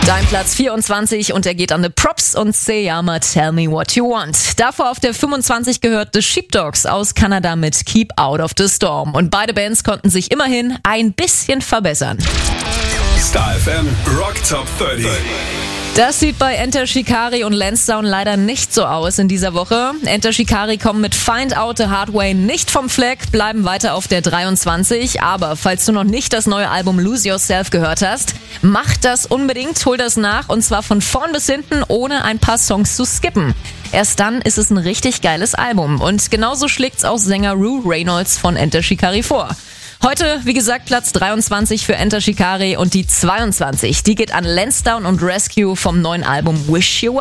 Dein Platz 24 und er geht an The Props und Seyama Tell Me What You Want. Davor auf der 25 gehört The Sheepdogs aus Kanada mit Keep Out of the Storm. Und beide Bands konnten sich immerhin ein bisschen verbessern. Star FM Rock Top 30. Das sieht bei Enter Shikari und Lansdowne leider nicht so aus in dieser Woche. Enter Shikari kommen mit Find Out the Hard Way nicht vom Fleck, bleiben weiter auf der 23. Aber falls du noch nicht das neue Album Lose Yourself gehört hast, mach das unbedingt, hol das nach und zwar von vorn bis hinten, ohne ein paar Songs zu skippen. Erst dann ist es ein richtig geiles Album und genauso schlägt's auch Sänger Rue Reynolds von Enter Shikari vor. Heute, wie gesagt, Platz 23 für Enter Shikari und die 22, die geht an Lansdowne und Rescue vom neuen Album Wish You